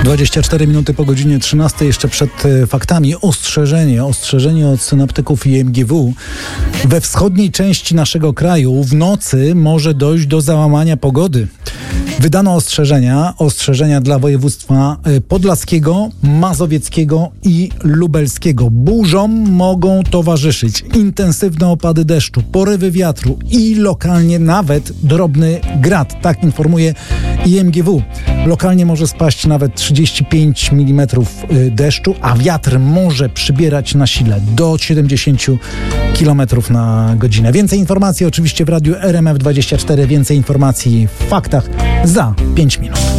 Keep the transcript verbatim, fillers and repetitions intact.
dwadzieścia cztery minuty po godzinie trzynastej, jeszcze przed faktami. Ostrzeżenie, ostrzeżenie od synoptyków i M G W. We wschodniej części naszego kraju w nocy może dojść do załamania pogody. Wydano ostrzeżenia, ostrzeżenia dla województwa podlaskiego, mazowieckiego i lubelskiego. Burzom mogą towarzyszyć intensywne opady deszczu, porywy wiatru i lokalnie nawet drobny grad. Tak informuje I M G W. Lokalnie może spaść nawet trzydzieści pięć milimetrów deszczu, a wiatr może przybierać na sile do siedemdziesiąt kilometrów na godzinę. Więcej informacji oczywiście w radiu R M F dwadzieścia cztery, więcej informacji w faktach za pięć minut.